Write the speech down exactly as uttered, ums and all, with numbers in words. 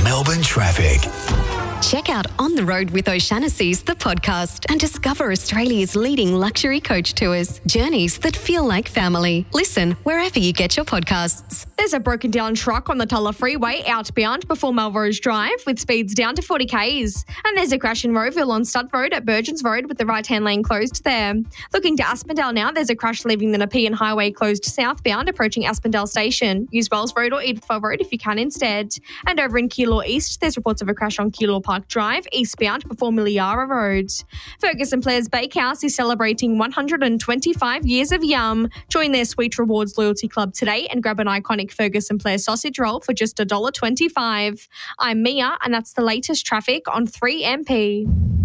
Melbourne traffic. Check out On the Road with O'Shanassy's, the podcast, and discover Australia's leading luxury coach tours, journeys that feel like family. Listen wherever you get your podcasts. There's a broken down truck on the Tulla Freeway outbound before Melrose Drive with speeds down to forty kays. And there's a crash in Rowville on Stud Road at Burgess Road with the right-hand lane closed there. Looking to Aspendale now, there's a crash leaving the Nepean Highway closed southbound approaching Aspendale Station. Use Wells Road or Edithville Road if you can instead. And over in Keilor East, there's reports of a crash on Keilor Park Drive eastbound before Miliara Road. Ferguson Players Bakehouse is celebrating one hundred twenty-five years of yum. Join their Sweet Rewards Loyalty Club today and grab an iconic Ferguson Players sausage roll for just one dollar twenty-five. I'm Mia, and that's the latest traffic on three M P.